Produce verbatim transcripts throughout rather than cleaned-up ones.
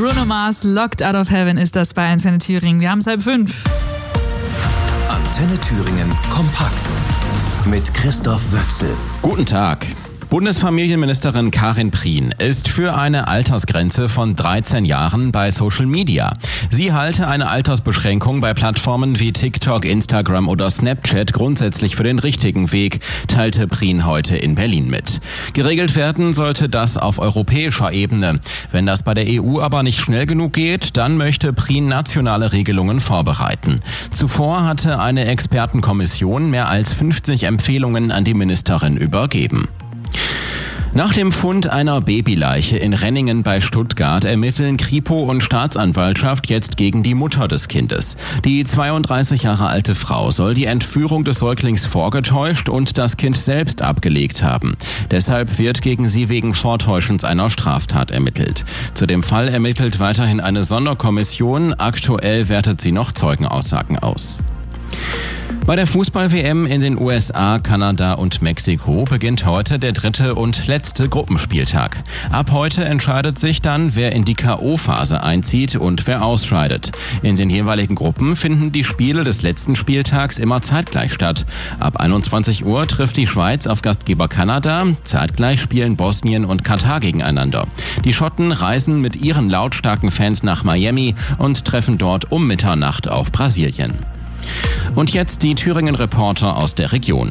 Bruno Mars, Locked Out of Heaven ist das bei Antenne Thüringen. Wir haben es halb fünf. Antenne Thüringen kompakt mit Christoph Wöchsel. Guten Tag. Bundesfamilienministerin Karin Prien ist für eine Altersgrenze von dreizehn Jahren bei Social Media. Sie halte eine Altersbeschränkung bei Plattformen wie TikTok, Instagram oder Snapchat grundsätzlich für den richtigen Weg, teilte Prien heute in Berlin mit. Geregelt werden sollte das auf europäischer Ebene. Wenn das bei der E U aber nicht schnell genug geht, dann möchte Prien nationale Regelungen vorbereiten. Zuvor hatte eine Expertenkommission mehr als fünfzig Empfehlungen an die Ministerin übergeben. Nach dem Fund einer Babyleiche in Renningen bei Stuttgart ermitteln Kripo und Staatsanwaltschaft jetzt gegen die Mutter des Kindes. Die zweiunddreißig Jahre alte Frau soll die Entführung des Säuglings vorgetäuscht und das Kind selbst abgelegt haben. Deshalb wird gegen sie wegen Vortäuschens einer Straftat ermittelt. Zu dem Fall ermittelt weiterhin eine Sonderkommission. Aktuell wertet sie noch Zeugenaussagen aus. Bei der Fußball-W M in den U S A, Kanada und Mexiko beginnt heute der dritte und letzte Gruppenspieltag. Ab heute entscheidet sich dann, wer in die K O-Phase einzieht und wer ausscheidet. In den jeweiligen Gruppen finden die Spiele des letzten Spieltags immer zeitgleich statt. Ab einundzwanzig Uhr trifft die Schweiz auf Gastgeber Kanada. Zeitgleich spielen Bosnien und Katar gegeneinander. Die Schotten reisen mit ihren lautstarken Fans nach Miami und treffen dort um Mitternacht auf Brasilien. Und jetzt die Thüringen-Reporter aus der Region.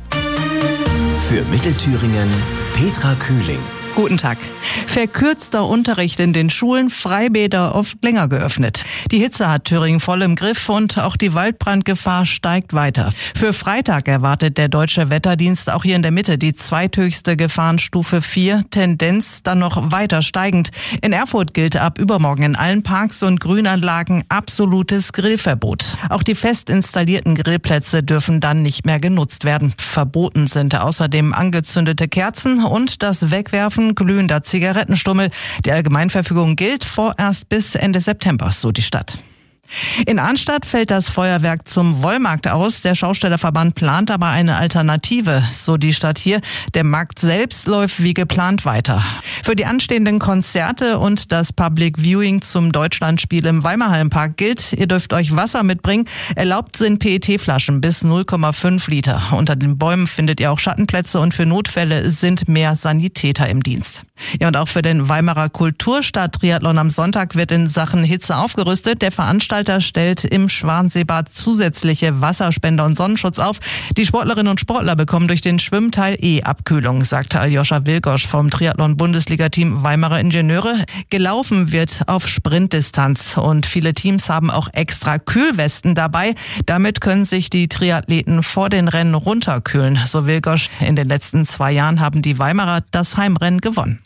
Für Mittelthüringen Petra Kühling. Guten Tag. Verkürzter Unterricht in den Schulen, Freibäder oft länger geöffnet. Die Hitze hat Thüringen voll im Griff und auch die Waldbrandgefahr steigt weiter. Für Freitag erwartet der Deutsche Wetterdienst auch hier in der Mitte die zweithöchste Gefahrenstufe vier, Tendenz dann noch weiter steigend. In Erfurt gilt ab übermorgen in allen Parks und Grünanlagen absolutes Grillverbot. Auch die fest installierten Grillplätze dürfen dann nicht mehr genutzt werden. Verboten sind außerdem angezündete Kerzen und das Wegwerfen glühender Zigarettenstummel. Die Allgemeinverfügung gilt vorerst bis Ende September, so die Stadt. In Arnstadt fällt das Feuerwerk zum Wollmarkt aus. Der Schaustellerverband plant aber eine Alternative, so die Stadt hier. Der Markt selbst läuft wie geplant weiter. Für die anstehenden Konzerte und das Public Viewing zum Deutschlandspiel im Weimarhallenpark gilt, ihr dürft euch Wasser mitbringen. Erlaubt sind P E T-Flaschen bis null Komma fünf Liter. Unter den Bäumen findet ihr auch Schattenplätze und für Notfälle sind mehr Sanitäter im Dienst. Ja, und auch für den Weimarer Kulturstadt-Triathlon am Sonntag wird in Sachen Hitze aufgerüstet. Der Veranstalter stellt im Schwanseebad zusätzliche Wasserspender und Sonnenschutz auf. Die Sportlerinnen und Sportler bekommen durch den Schwimmteil eh Abkühlung, sagte Aljoscha Wilgosch vom Triathlon-Bundesliga-Team Weimarer Ingenieure. Gelaufen wird auf Sprintdistanz und viele Teams haben auch extra Kühlwesten dabei. Damit können sich die Triathleten vor den Rennen runterkühlen, so Wilgosch. In den letzten zwei Jahren haben die Weimarer das Heimrennen gewonnen.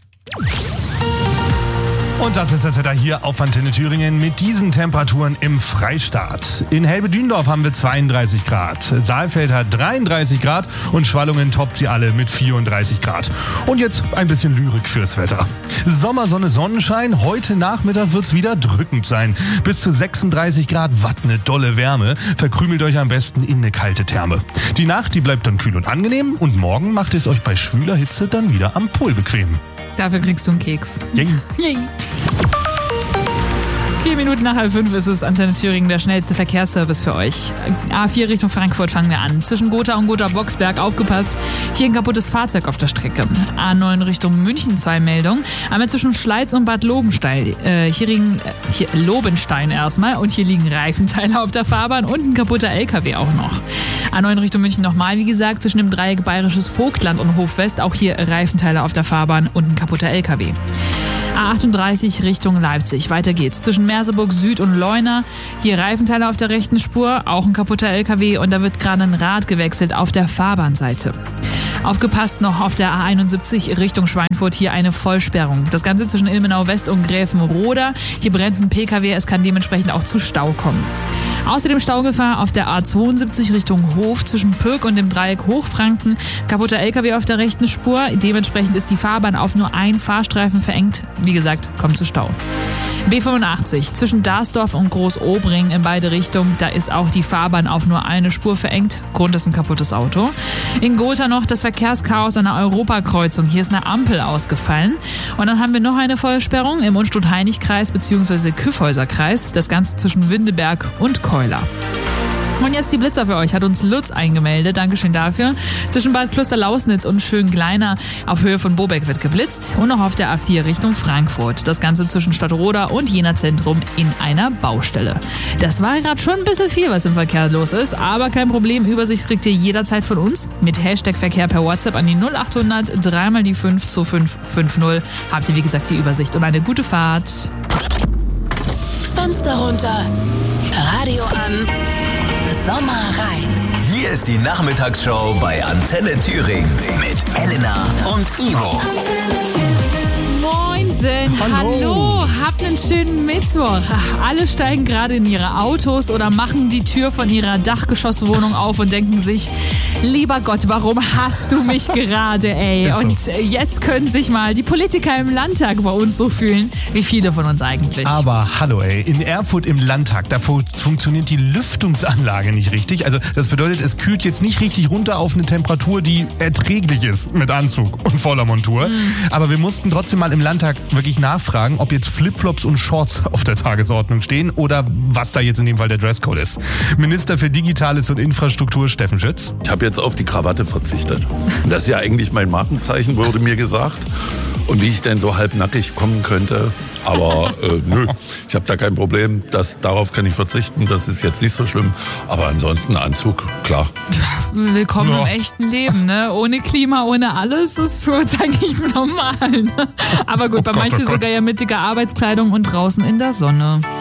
Und das ist das Wetter hier auf Antenne Thüringen mit diesen Temperaturen im Freistaat. In Helbe-Dündorf haben wir zweiunddreißig Grad, Saalfeld hat dreiunddreißig Grad und Schwallungen toppt sie alle mit vierunddreißig Grad. Und jetzt ein bisschen Lyrik fürs Wetter. Sommersonne, Sonnenschein, heute Nachmittag wird's wieder drückend sein. Bis zu sechsunddreißig Grad, watt ne dolle Wärme. Verkrümelt euch am besten in eine kalte Therme. Die Nacht, die bleibt dann kühl und angenehm und morgen macht es euch bei schwüler Hitze dann wieder am Pool bequem. Dafür kriegst du einen Keks. Yay. Yay. Vier Minuten nach halb fünf ist es Antenne Thüringen, der schnellste Verkehrsservice für euch. A vier Richtung Frankfurt fangen wir an. Zwischen Gotha und Gotha-Boxberg aufgepasst. Hier ein kaputtes Fahrzeug auf der Strecke. A neun Richtung München zwei Meldungen. Einmal zwischen Schleiz und Bad Lobenstein. Äh, hier liegen äh, hier Lobenstein erstmal und hier liegen Reifenteile auf der Fahrbahn und ein kaputter L K W auch noch. A neun Richtung München nochmal, wie gesagt, zwischen dem Dreieck Bayerisches Vogtland und Hofwest. Auch hier Reifenteile auf der Fahrbahn und ein kaputter L K W. A achtunddreißig Richtung Leipzig. Weiter geht's. Zwischen Merseburg Süd und Leuna. Hier Reifenteile auf der rechten Spur. Auch ein kaputter L K W. Und da wird gerade ein Rad gewechselt auf der Fahrbahnseite. Aufgepasst noch auf der A einundsiebzig Richtung Schweinfurt. Hier eine Vollsperrung. Das Ganze zwischen Ilmenau West und Gräfenroda. Hier brennt ein P K W. Es kann dementsprechend auch zu Stau kommen. Außerdem Staugefahr auf der A zweiundsiebzig Richtung Hof zwischen Pürg und dem Dreieck Hochfranken. Kaputter L K W auf der rechten Spur. Dementsprechend ist die Fahrbahn auf nur einen Fahrstreifen verengt. Wie gesagt, kommt zu Stau. B fünfundachtzig zwischen Darsdorf und Großobring in beide Richtungen. Da ist auch die Fahrbahn auf nur eine Spur verengt. Grund ist ein kaputtes Auto. In Gotha noch das Verkehrschaos an der Europakreuzung. Hier ist eine Ampel ausgefallen. Und dann haben wir noch eine Vollsperrung im Unstrut-Heinig-Kreis bzw. Kyffhäuser-Kreis. Das Ganze zwischen Windeberg und Keuler. Und jetzt die Blitzer für euch, hat uns Lutz eingemeldet. Dankeschön dafür. Zwischen Bad Klosterlausnitz und Schöngleiner auf Höhe von Bobeck wird geblitzt. Und noch auf der A vier Richtung Frankfurt. Das Ganze zwischen Stadtroda und Jena Zentrum in einer Baustelle. Das war gerade schon ein bisschen viel, was im Verkehr los ist. Aber kein Problem, Übersicht kriegt ihr jederzeit von uns. Mit Hashtag Verkehr per WhatsApp an die null achthundert drei mal die fünf zwei fünf fünf null. Habt ihr wie gesagt die Übersicht und eine gute Fahrt. Fenster runter, Radio an. Sommer rein. Hier ist die Nachmittagsshow bei Antenne Thüringen mit Elena und Ivo. Moinsen, hallo. hallo, habt einen schönen Mittwoch. Alle steigen gerade in ihre Autos oder machen die Tür von ihrer Dachgeschosswohnung auf und denken sich, lieber Gott, warum hast du mich gerade, ey? Und jetzt können sich mal die Politiker im Landtag bei uns so fühlen, wie viele von uns eigentlich. Aber hallo, ey, in Erfurt im Landtag, da fu- funktioniert die Lüftungsanlage nicht richtig. Also das bedeutet, es kühlt jetzt nicht richtig runter auf eine Temperatur, die erträglich ist mit Anzug und voller Montur. Mhm. Aber wir mussten trotzdem mal im Landtag wirklich nachfragen, ob jetzt Flipflops und Shorts auf der Tagesordnung stehen oder was da jetzt in dem Fall der Dresscode ist. Minister für Digitales und Infrastruktur Steffen Schütz. Ich habe jetzt auf die Krawatte verzichtet. Das ist ja eigentlich mein Markenzeichen, wurde mir gesagt. Und wie ich denn so halbnackig kommen könnte. Aber äh, nö, ich habe da kein Problem. Das, darauf kann ich verzichten, das ist jetzt nicht so schlimm. Aber ansonsten Anzug, klar. Willkommen ja. im echten Leben, ne? Ohne Klima, ohne alles ist für uns eigentlich normal. Ne? Aber gut, oh bei Gott, manchen oh sogar ja mit dicker Arbeitskleidung und draußen in der Sonne.